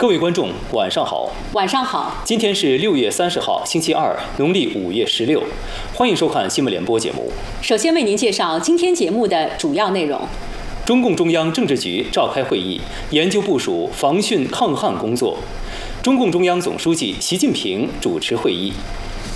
各位观众，晚上好。 晚上好。 今天是6月30号，星期二，农历5月16。欢迎收看新闻联播节目。 首先为您介绍今天节目的主要内容。 中共中央政治局召开会议，研究部署防汛抗旱工作。中共中央总书记习近平主持会议。